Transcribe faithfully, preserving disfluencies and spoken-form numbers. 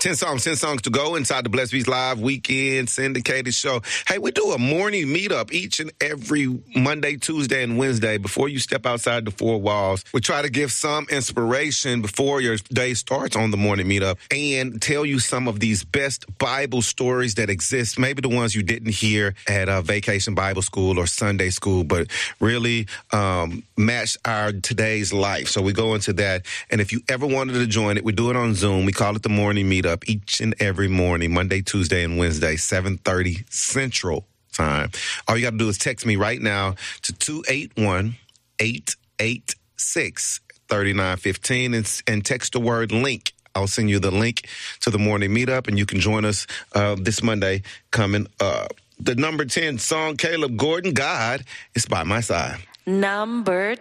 ten songs, ten songs to go inside the Blessed Beats Live Weekend Syndicated Show. Hey, we do a morning meetup each and every Monday, Tuesday, and Wednesday before you step outside the four walls. We try to give some inspiration before your day starts on the morning meetup and tell you some of these best Bible stories that exist, maybe the ones you didn't hear at a Vacation Bible School or Sunday school, but really um, match our today's life. So we go into that. And if you ever wanted to join it, we do it on Zoom. We call it the morning meetup each and every morning, Monday, Tuesday, and Wednesday, seven thirty Central Time. All you got to do is text me right now to two eight one, eight eight six, three nine one five and, and text the word link. I'll send you the link to the morning meetup, and you can join us uh, this Monday coming up. The number ten song, Caleb Gordon, God is by my side. Number